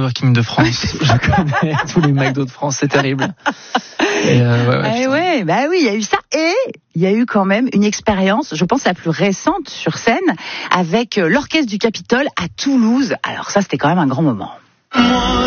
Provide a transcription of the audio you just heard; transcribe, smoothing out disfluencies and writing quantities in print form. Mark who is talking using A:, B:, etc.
A: Burger King de France. Je connais tous les McDo de France, c'est terrible. Et
B: oui, il y a eu ça. Et il y a eu quand même une expérience, je pense la plus récente sur scène, avec l'Orchestre du Capitole à Toulouse. Alors ça, c'était quand même un grand moment.